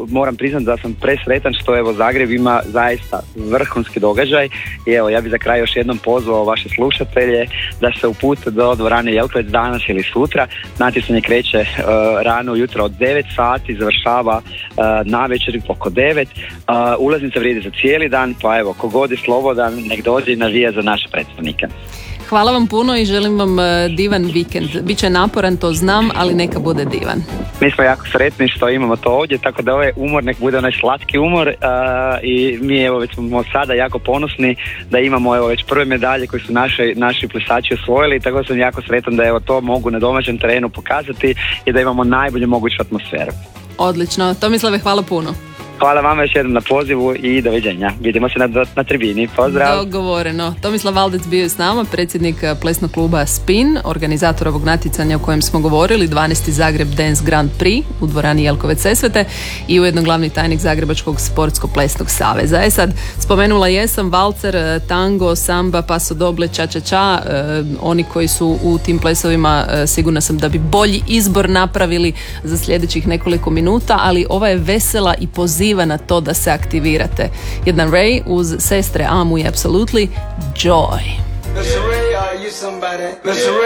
moram priznati da sam presretan što evo Zagreb ima zaista vrhunski događaj i evo ja bih za kraj još jednom pozvao vaše slušatelje da se upute do dvorane Jelkovec danas ili sutra. Natjecanje kreće rano ujutro od 9 sati, završava navečer oko 9. Ulaznica vrijedi za cijeli dan, pa evo kogod je slobodan nek dođe i navija za naše predstavnike. Hvala vam puno i želim vam divan vikend. Biće naporan, to znam, ali neka bude divan. Mi smo jako sretni što imamo to ovdje, tako da ovaj umor nek bude onaj slatki umor i mi evo već smo sada jako ponosni da imamo evo već prve medalje koje su naši plesači osvojili, tako da sam jako sretan da evo to mogu na domaćem terenu pokazati i da imamo najbolju moguću atmosferu. Odlično, Tomislave, hvala puno. Hvala vama još jednom na pozivu i doviđenja. Vidimo se na tribini. Pozdrav. Dogovoreno. Tomislav Valdec bio je s nama, predsjednik plesnog kluba Spin, organizator ovog natjecanja o kojem smo govorili, 12. Zagreb Dance Grand Prix u dvorani Jelkovec Sesvete i ujedno glavni tajnik Zagrebačkog sportsko-plesnog saveza. Sad, spomenula jesam valcer, tango, samba, paso doble, ča. Oni koji su u tim plesovima sigurna sam da bi bolji izbor napravili za sljedećih nekoliko minuta, ali ova je vesela i poziva na to da se aktivirate. Jedan Ray uz sestre Amu i Absolutely Joy.